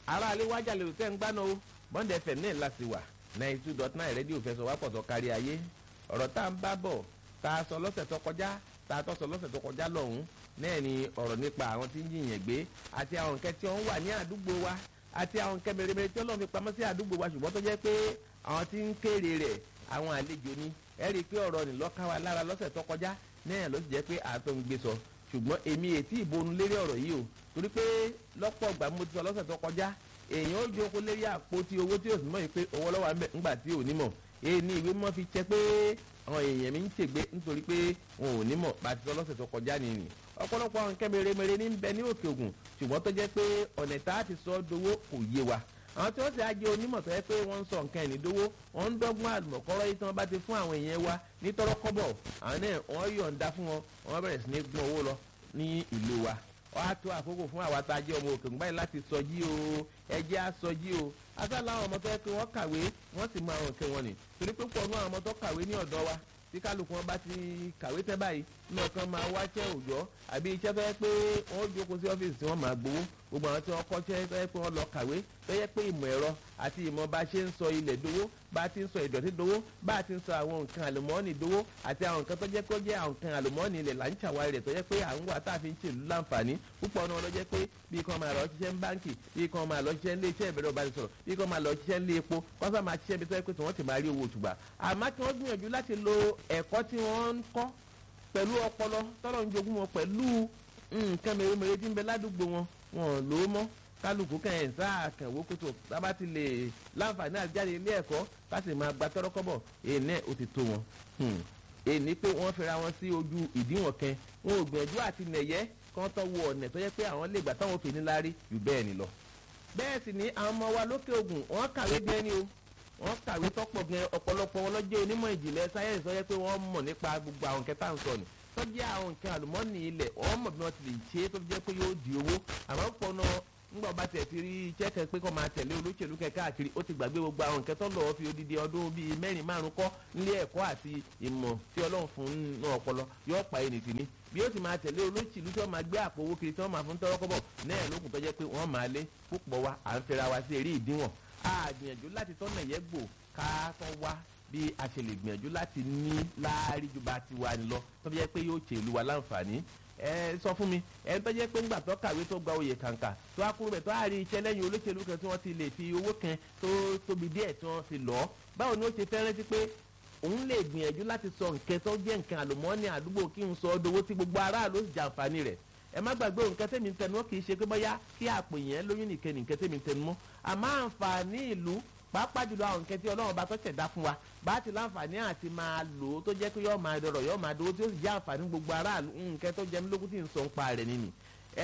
aráalé wájà lè tẹ́ ń gbáná o Bond FM náà láti wà 92.9 rédíò fẹsọ̀wápọ̀ tó kárí ayé ọ̀rọ̀ tá à ń bá bọ̀ tá a sọ lọ́sẹ̀ tó kọjá tá a tọ́ sọ lọ́sẹ̀ tó kọjá lọ́hùn náà ni ọ̀rọ̀ nípa àwọn tí ń jiyàn gbé àti àwọn nǹkan tí wọ́n wà ní àdúgbò wa àti àwọn nǹkan mèremère tí Ọlọ́run fi pamọ́ sí àdúgbò wa ṣùgbọ́n tó jẹ́ pé àwọn tí ń kéré rẹ̀ àwọn àlejò ni ẹ rí i pé ọ̀rọ̀ ní lọ́ka wa lára lọ́sẹ̀ tó kọjá náà ló sì jẹ́ pé àtọ́ ń gbé sọ ṣùgbọ́n èmi ètí ìbonu lérí ọ̀rọ̀ yìí o torí pé lọ́pọ̀ ìgbà mo ti sọ lọ́sẹ̀ tó kọjá èèyàn ó jókòó lérí àpótí owó tí ò sì mọ̀ yìí pé owó lọ́wọ́ àmbẹ̀ ńgbà tí ò ní mọ̀ èyí ni ìwé mọ́ fi jẹ́ pé àwọn èèyàn mi ń ṣègbè nítorí pé wọn ò ní mọ̀ bá ti sọ lọ́sẹ̀ tó kọjá nìyí ọ̀pọ̀lọpọ̀ àwọn nǹkan mèremère ní bẹ ní òkè ògùn ṣùgbọ́n tó jẹ́ pé ọ̀nà tá a ti sọ dowó kò yé wa àwọn tí wọ́n ti ajé onímọ̀ tó yẹ pé wọ́n ń sọ nǹkan ẹ̀ní dowó wọ́n ń dọ́gbọ́n àlùmọ̀kọ́rọ́ yìí tí wọ́n bá ti fún àwọn èèyàn wa ní tọ́rọ́kọ́bọ̀ àwọn náà wọ́n yọ̀ǹda fún wọn wọ́n bẹ̀rẹ̀ sí ní gbọ́n owó lọ ní ìlú wa wọ́n á tó àkókò fún àwa tá a jẹ́ ọmọ òkè báyìí láti sọjí o ẹjẹ́ á sọjí o asálà àwọn ọmọ tó yẹ pé wọ́n kàwé wọ́n sì mọ àwọn nǹkan wọn ni torí pé pọ̀ nú àwọn ọmọ tó kàwé ní ọ̀dọ́ wa tí kálukú wọn bá ti kàwé tẹ́ báyìí nínú ọkàn máa wáṣẹ́ òòjọ́ àbí iṣẹ́ tó yẹ pé wọ́n jókòó sí ọ́fíìsì tí wọ́n máa gbowó gbogbo àwọn tí wọ́n kọ́ṣẹ́ tó yẹ pé wọ́n lọ kàwé tó yẹ pé ìmọ̀ ẹ̀rọ àti ìmọ̀ bá ṣe ń sọ ilẹ̀ dowó bá ti ń sọ ìdọ̀tí dowó bá ti ń sọ àwọn nǹkan àlùmọ́ọ́nì dowó àti àwọn nǹkan tó jẹ́ kó jẹ́ àwọn nǹkan àlùmọ́ọ́nì ilẹ̀ là ń ṣàwárí rẹ̀ tó yẹ pé à ń wà tá a fi ń ṣèlú láǹfààní púpọ̀ náà ló jẹ́ pé bí kan máa lọ ṣiṣẹ́ ń báǹkì bí kan máa lọ ṣiṣẹ́ ń lé iṣẹ́ ìbẹ̀rẹ̀ ọba ti sọ̀rọ̀ bí kan máa lọ ṣiṣẹ́ ń lé epo kọ́sà máa ṣiṣẹ́ bí tó yẹ pé tí wọ́n ti máa rí owó òtùgbà àmọ́ kí wọ́n gbìyànjú láti lo ẹ̀kọ́ tí wọ́n ń kọ́ pẹ̀lú ọpọlọ tọ́lọ̀ ń jogún wọn pẹ̀lú nǹkan mèremère tí ń bẹ ládùúgbò wọn wọn lò ó mọ́ kálukú kẹ́hìn sáà kẹ̀wó kótó tábà ti lè láǹfààní àjáde ilé ẹ̀kọ́ láti máa gba tọ́rọ́kọ́bọ̀ èyí náà ó ti tó wọn. èyí pé wọ́n fẹ́ra wọn sí ojú ìdíwọ̀n kan wọn ò gbìyànjú àti nẹ̀yẹ́ kán tó wọ ọ̀nà tó yẹ pé àwọn lè gbà táwọn fi ní láárí jù bẹ́ẹ̀ ni lọ. bẹ́ẹ̀ sì ni àwọn ọmọ wa lókè ògùn wọ́n kàwé gan ni o wọ́n kàwé tọ́pọ̀ gan ọ̀pọ̀lọpọ̀ wọn lọ́jọ́ onímọ̀ ìjìnlẹ̀ sáyẹ́ǹsì tó yẹ pé wọ́n mọ̀ nípa gbogbo àwọn kẹta ń sọ ni tọ́jú àwọn nǹkan àlùmọ́ọ́nì ilẹ̀ wọ́n mọ̀ bí wọ́n ti lè ṣe é tó fi jẹ́ pé yóò di owó àmọ́ pọ̀ náà ńgbà bá tẹ̀ ti rí iṣẹ́ kan pé kó máa tẹ̀lé olóṣèlú kẹ káàkiri ó ti gbàgbé gbogbo àwọn nǹkan tó lọ́ọ́ fi odidi ọdún bíi 4-5 kọ́ nílé ẹ̀kọ́ àti ìmọ̀ tí Ọlọ́run fún un ọpọlọ yóò pa ẹnì tì ní bí ó sì máa tẹ̀lé olóṣèlú tí wọ́n máa gbé àpò owó kiri tí wọ́n máa fún tọ́rọ́kọ́bọ̀ náà lókun tó jẹ́ pé wọ́n máa lé púpọ̀ wa à ń fẹ́ra wa sí eré ìdíwọ̀n a gbìyànjú láti tọ́nà yẹ gbò ká tọ́ wá bí a ṣe lè gbìyànjú láti ní láàárí ju bá ti wà ní lọ tó fi jẹ́ pé yóò ṣe ìlú wa láǹfààní ẹ sọ fún mi ẹ tó jẹ́ pé ńgbà tó kàwé tó gba oyè kàǹkà tó akúrò bẹ̀ tó àárín iṣẹ́ lẹ́yìn olóṣèlú kan tí wọ́n ti lè fi owó kan tó tóbi díẹ̀ tí wọ́n fi lọ́ báwo ni ó ṣe fẹ́ rántí pé òun lè gbìyànjú láti sọ nǹkan tó jẹ́ nǹkan àlùmọ́ọ́nì àdúgbò kí n sọ ọ́ dowó tí gbogbo aráàlú sì jàǹfààní rẹ̀ ẹ má gbàgbé nǹkan tẹ́mi ń tẹnu mọ́ kì í ṣe pé bóyá kí àpò yẹn lóyún nìkan nǹkan tẹ́mi ń tẹnu mọ́ àmọ́ àǹfààní ìlú pàápàá jùlọ àwọn nǹkan tí Ọlọ́run bá tó ṣẹ̀dá fún wa bá ti láǹfààní àti máa lò ó tó jẹ́ pé yóò máa dọ̀rọ̀ yóò máa dowó tí ó sì jẹ́ àǹfààní gbogbo aráàlú nǹkan tó jẹ́ mi lógún tí ń sọ ń pa rẹ̀ nìyí.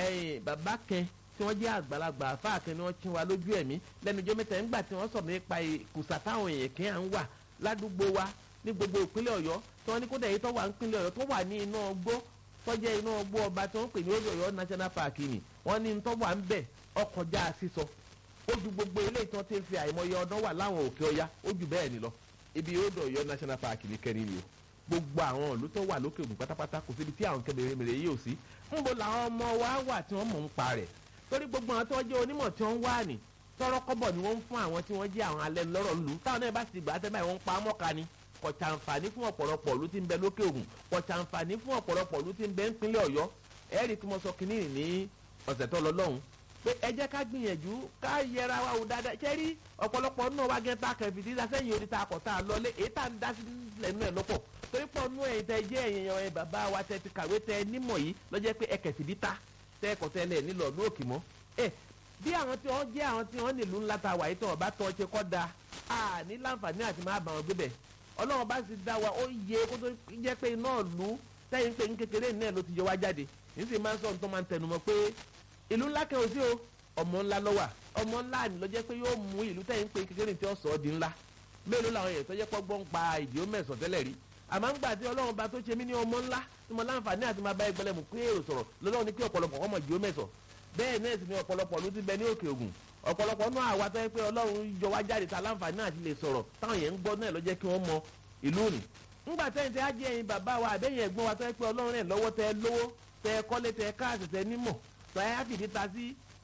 bàbá kan tí wọ́n jẹ́ àgbàlagbà àfáà kan ni wọ́n chin wa lójú ẹ̀mí lẹ́nu ijọ́ mẹ́ta nígbà tí wọ́n sọ̀rọ̀ nípa ìkùsà táwọn èèyàn kan à ń wà ládùúgbò wa ní gbogbo ìpínlẹ̀ Ọ̀yọ́ tí wọ́n ní kódà èyí tó wà nípínlẹ̀ Ọ̀yọ́ tó wà ní iná ọgbó tó jẹ́ iná ọgbó ọba tí wọ́n pè ní Ọ̀yọ́ National Park ni wọ́n ní tó wà ń bẹ̀ ọkọjá sísọ ó ju gbogbo ilé ìtàn tí ń fi àìmọye ọdún wà láwọn òkè ọya ó ju bẹ́ẹ̀ ni lọ ibi odò Ọ̀yọ́ National Park ní kẹrin ni o gbogbo àwọn ìlú tó wà lókè ògùn pátápátá kò síbi tí àwọn nǹkan mèremère yìí ò sí ńbo làwọn ọmọ wa wà tí wọ́n mọ̀ ń pa rẹ̀ torí gbogbo àwọn tí wọ́n jẹ́ onímọ̀ tí wọ́n wà ní tọ́rọ́kọ́bọ̀ ni wọ́n ń fún àwọn tí wọ́n jẹ́ àwọn alẹ́ lọ́rọ̀ lù táwọn náà bá sì gbà á tẹ́ báyìí wọ́n ń pa á mọ́ka ni kò ṣàǹfààní fún ọ̀pọ̀lọpọ̀ ìlú tí ń bẹ lókè ògùn kò ṣàǹfààní fún ọ̀pọ̀lọpọ̀ ìlú tí ń bẹ nípínlẹ̀ Ọ̀yọ́ ẹ̀rí tí mo sọ kínní ní ọ̀sẹ̀ tó lọ lọ́hùn pé ẹ jẹ́ ká gbìyànjú ká yẹra wa wò dáadáa ṣé rí ọ̀pọ̀lọpọ̀ náà wá gẹ́ta kẹfìdí sẹ́yìn orí ta kọ̀tà lọlé èyí tá à ń dá sí lẹ́nu ẹ̀ lọ́pọ̀ torí pọ̀ nú ẹ̀yìn tẹ jẹ́ èèyàn ẹ̀ bàbá wa tẹ ti kàwé tẹ nímọ̀ yìí lọ́jẹ́ pé ẹ kẹfìdí ta tẹ kọ̀tẹ́ lẹ̀ nílò ọ̀nù òkì mọ́ ẹ bí àwọn tí wọ́n jẹ́ àwọn tí wọ́n nílùú ńlá ta wà yìí tán ọba tán ṣe kọ́ da a ní láǹfààní àti máa bà wọn gbé bẹ̀ Ọlọ́run bá sì dá wa ó yẹ kó tó jẹ́ pé iná lù sẹ́yìn pé kékeré náà ló ti yọ wá jáde níṣẹ́ máa ń sọ nítorí máa ń tẹnumọ́ pé ìlú ńlá kan ò sí o ọmọ ńlá lọ́wà ọmọ ńlá ni ló jẹ́ pé yóò mú ìlú tẹ́yìn pé kékeré tí ó sọ ọ́ di ńlá mélòó làwọn èèyàn tó jẹ́ pọ́ gbọ́n pa ìdí ó mẹ́sàn tẹ́lẹ̀ rí àmọ́ ńgbà tí Ọlọ́run bá tó ṣe mí ní ọmọ ńlá tí mo láǹfààní àti máa bá ẹgbẹ́lẹ́ mú pé èrò sọ̀rọ̀ lọ́lọ́run ní kí ọ̀pọ̀lọpọ̀ ọmọ ìdí ó mẹ́sàn bẹ́ẹ̀ náà sì ni ọ̀pọ̀lọpọ̀ ló ti bẹ ní òkè ògùn ọ̀pọ̀lọpọ̀ náà àwa tó yẹ pé Ọlọ́run yọ wá jáde ta láǹfààní àti lè sọ̀rọ̀ táwọn yẹn ń gbọ́ náà ló jẹ́ kí wọ́n mọ ìlú nì ńgbà tẹ́yìn tẹ́ á jẹ́ ẹ̀yin bàbá wa àbẹ́yìn ẹ̀gbọ́n wa tó yẹ pé Ọlọ́run rẹ̀ lọ́wọ́ tẹ́ lówó tẹ́ kọ́lé tẹ́ káàsì tẹ́ nímọ̀ tẹ́ á fìdí ta sí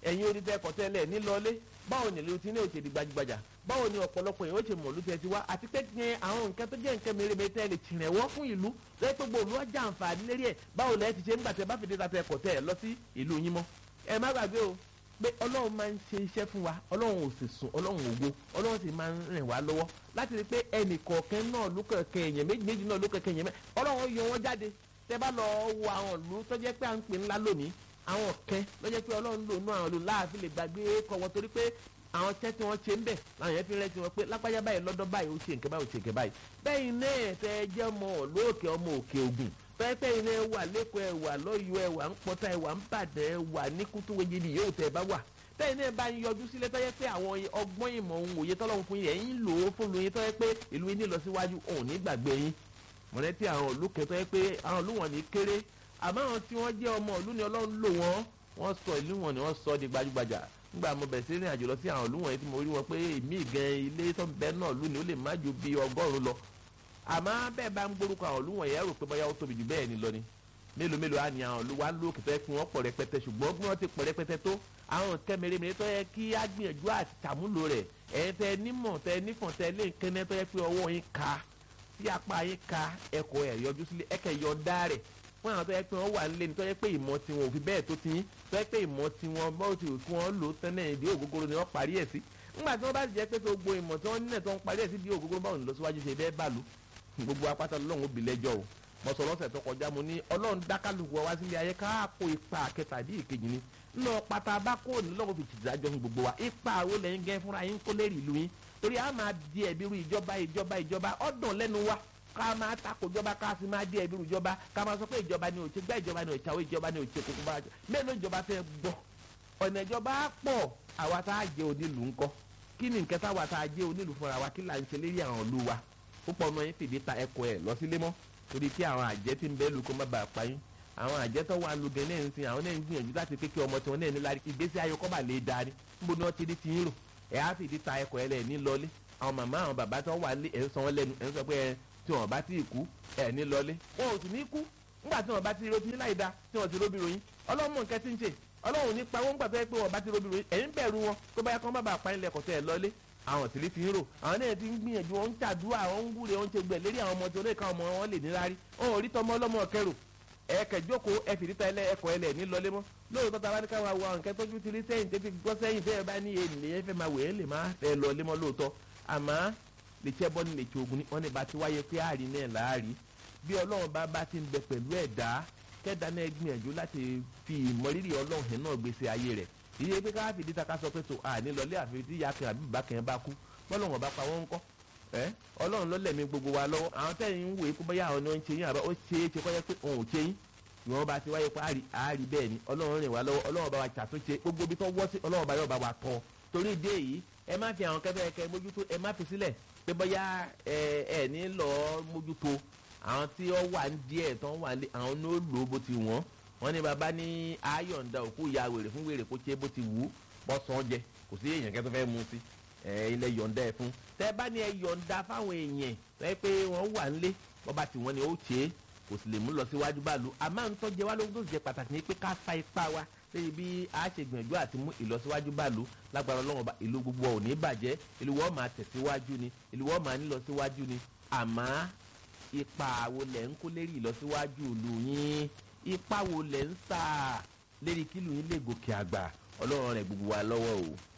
ẹ̀yin orí tẹ́ kọ̀tẹ́lẹ̀ nílọlé báwo ni ìlú tí ní òṣèlú gbajúgbajà báwo ni ọ̀pọ̀lọpọ̀ èèyàn ó ṣe mọ̀ ìlú tẹ́ ti wá àti pé ní àwọn nǹkan tó jẹ́ nǹkan mèremère tẹ́ lè tìrẹ̀wọ́ fún ìlú lẹ́yìn tó gbòòlù ọjà àǹfààní lérí ẹ̀ báwo lẹ́ẹ̀ ti ṣe nígbà tẹ́ bá fìdí ta tẹ́ kọ̀tẹ́ lọ sí ìlú yín mọ́ ẹ má gbàgbé o pé ọlọ́run máa ń ṣe iṣẹ́ fún wa ọlọ́run ò sì sùn ọlọ́run ògo ọlọ́run sì máa ń rìn wá lọ́wọ́ láti rí i pé ẹnì kọ̀ọ̀kan náà lókèké èèyàn méjì náà lókèké èèyàn ọlọ́run yọ wọ́n jáde tẹ́ bá lọ wo àwọn ìlú tó jẹ́ pé à ń pè ńlá lónìí àwọn ọ̀kẹ́ ló jẹ́ pé ọlọ́run lò nú àwọn ìlú láàfin lè gbàgbé kọ́ wọn torí pé àwọn tẹ́ tí wọ́n ṣe ń bẹ̀ làwọn yẹn fi rẹ́ ti wọn pé lápájá báyìí lọ́dọ́ báyìí ó ṣe nǹkan báyìí ó ṣe nǹkan báyìí bẹ́ẹ̀ náà tẹ́ jẹ́ ọmọ lóòkè ọmọ òkè ògùn pẹ́pẹ́ iná ẹwà lẹ́kọ̀ọ́ ẹwà lọ́yọ̀ ẹwà ń pọ́tà ẹwà ń bàdàn ẹwà ní kútúwéjì ni yóò tẹ̀ bá wà tẹ́yìn náà bá ń yọjú sílẹ̀ tọ́yẹ́ pé àwọn ọgbọ́n ìmọ̀ ohun òye tọ́lọ́run fún yẹn ń lò ó fún lóyún tọ́yẹ́ pé ìlú yín ní lọ síwájú òun ní gbàgbé yín mọ̀lẹ́tì àwọn ìlú kan tọ́yẹ́ pé àwọn ìlú wọn ní kéré àmọ́ àwọn tí wọ́n jẹ́ ọmọ ìlú ni ọlọ́run lò wọ́n sọ ìlú wọn ni wọ́n sọ di gbajúgbajà nígbà mo bẹ̀rẹ̀ sí rìn àjò lọ sí àwọn ìlú wọn yẹn tí mo rí wọn pé èmi gan ilé tó ń bẹ náà lù ní ó lè má ju bí 100 lọ àmọ́ bẹ́ẹ̀ bá ń gbórúkọ àwọn ìlú wọn yẹn rò pé bóyá ó tóbi jù bẹ́ẹ̀ ni lọ ni mélòó á ní àwọn ìlú wa lókè tó yẹ kí wọ́n pọ̀ rẹpẹtẹ ṣùgbọ́n bí wọ́n ti pọ̀ rẹpẹtẹ tó àwọn nǹkan mèremère tó yẹ kí á gbìyànjú àti tàmúlò rẹ̀ ẹ̀ tẹ nímọ̀ tẹ nífọ̀n tẹ lé nkẹ́nẹ́ tó yẹ pé ọwọ́ yín ka tí apá yín ka ẹ̀kọ́ ẹ̀ yọjú sílé ẹ̀kẹ́ yọ̀ǹda rẹ̀ fún àwọn tó yẹ pé wọ́n wà nílé ni tó yẹ pé ìmọ̀ tiwọn ò fi bẹ́ẹ̀ tó ti yín tó yẹ pé ìmọ̀ tiwọn bọ́ọ̀ ti kí wọ́n lò tẹ́lẹ̀ ìdí ògógóró ni wọ́n parí ẹ̀ sí nígbà tí wọ́n bá jẹ́ pé gbogbo ìmọ̀ tí wọ́n nílẹ̀ tó ń parí ẹ̀ sí ìdí ògógóró báwọn ní lọ síwájú ṣe bẹ́ẹ̀ bá lò gbogbo apáta lọ́run òbí lẹ́jọ́ o mo sọ lọ́sẹ̀ tó kọjá mo ní ọlọ́run dákàlùkù wá sílé ayé káàkó ipa kẹta bí ìkejì ni nínú pátá bá kó ní lọ́wọ́ fi tìdájọ́ fún gbogbo wa ipa àwọn lẹ́yìn gẹ́ fúnra yín kó lè rí ìlú yín torí a máa di ẹ̀bí ru ìjọba ọ̀dàn lẹ́nu wa ká máa takò ìjọba ká sì máa di ẹ̀bí ru ìjọba ká máa sọ pé ìjọba ni òṣè gbá ìjọba ni òṣàwé ìjọba ni òṣè kókó bá mélòó ìjọba fẹ́ gbọ́ ọ̀nà ìjọba pọ̀ àwa tá a jẹ́ onílù ńkọ́ kí ni nǹkan táwa tá a jẹ́ onílù fúnra wa kí là ń ṣe lérí àwọn ìlú wa púpọ̀ náà yín fìdí ta ẹ̀kọ́ ẹ̀ lọ sílé mọ́ torí kí àwọn àjẹ́ tí ń bẹ́ẹ̀ lù kó má bàa pa yín àwọn àjẹ́ tó wà lóge náà ń sin àwọn náà ń gbìyànjú láti pé kí ọmọ tí wọn náà ní lárí ìgbésí ayọ̀ kọ́ bà lè darí níbo ni wọ́n ti rí ti ń rò ẹ̀ á fìdí ta ẹ̀kọ́ ẹ̀ lẹ̀ ní lọlé àwọn màmá àwọn bàbá tó wà lé ẹ̀ ń san wọ́n lẹ́nu ẹ̀ ń sọ pé tí wọ́n bá ti kú ẹ̀ ní lọlé wọn ò sì ní kú nígbà tí wọ́n bá ti rotí láì da tí wọ́n ti róbi ròyìn ọlọ́mọ nǹkan ti ń ṣe ọlọ́run ní pa wọ́n gbà tó yẹ pé wọ́n bá ti róbi ròyìn ẹ̀yìn bẹ̀rù wọn tó bá yẹ kó má bàa pa ilẹ̀ kọ̀tẹ́ ẹ̀ lọlé àwọn tìlí ti ń rò àwọn náà ti ń gbìyànjú wọn ń ṣàdúrà wọn ń wúre wọn ń ṣe gbẹ lérí àwọn ọmọ tí wọn lè ká ọmọ wọn lè níláárí wọn ò rí tọmọ ọlọmọ kẹrò ẹ̀ẹ́kẹ̀ jókòó ẹ fìdí ta ẹ̀kọ́ ẹlẹ̀ ní lọlé mọ́ lóòótọ́ ta bá ní káwọn àwọn nǹkan tójú ti rí sẹ́yìn tẹ́tí gbọ́ sẹ́yìn tẹ́ ẹ bá ní ènìyàn fẹ́ máa wẹ̀ ẹ́ lè má fẹ́ lọlé mọ́ lóòótọ́ àmọ́ lè tẹ́ bọ́ ní lè tí ogun ní wọ́n ní bá ti wáyé pé àárín náà láàrí bí ọlọ́run bá ti ń bẹ pẹ̀lú ẹ̀dá kẹ́dá náà gbìyànjú láti fi ìmọ̀rírì ọlọ́run náà gbèsè ayé rẹ̀ iye pé ká fìdí ta ká sọ pé tó àní lọlé àfi tí ìyá kan àbí bàbá kan bá kú bọ́lọ́run ọba pa wọ́n ń kọ́ ọlọ́run ló lẹ̀mí gbogbo wa lọ́wọ́ àwọn tẹ́yìn ń wòye kó bóyá àwọn ni wọ́n ń ṣe yín àbá ó ṣe é ṣe kọ́ yẹ pé òun ò ṣe yín ìwọ̀n bá ti wáyé pé àárí bẹ́ẹ̀ ni ọlọ́run rìn wá lọ́wọ́ ọlọ́run bá wa ṣàtúnṣe gbogbo ibi tó wọ́ sí ọlọ́run bá yọ̀ bá wa tọ́ torí ìdí èyí ẹ má fi àwọn kẹfẹ́ kẹ mójútó ẹ má fi sílẹ̀ pé bóyá ẹ ní lọ mójútó àwọn tí ó wà ní díẹ̀ tó ń wà lé àwọn ní ó lò ó bó ti wọ́n ní bàbá ní ayọ̀ǹda òkú ya wèrè fún wèrè kó ṣe bó ti wù ú bọ́ sàn jẹ kò sí èèyàn kẹ́tọ́ fẹ́ mú sí ilẹ̀ yọ̀ǹda ẹ̀ fún tẹ́ bá ní ẹ yọ̀ǹda fáwọn èèyàn tẹ́ pé wọ́n wà nílé bọ́ba tí wọ́n ní ó ṣe é kò sì lè mú lọ síwájú bá lu àmọ́ àwọn tó jẹ wá lóhun tó sì jẹ pàtàkì ní pé ká sa ipá wa lẹ́yìn bí a ṣe gbìyànjú àti mú ìlọsíwájú bá lu lágbára ọlọ́run ọba ìlú gbogbo ò ní bàjẹ́ ìlú wọ́n máa tẹ̀síwájú ni ìlú wọ́n máa nílọsíwájú ni àmọ́ ipa wo lẹ̀ ń kó lérí ìlọsíwájú ìlú yín ipa wo lẹ̀ ń sà lérí kílù yín lè gòkè àgbà ọlọ́run rẹ̀ gbogbo wa lọ́wọ́ o.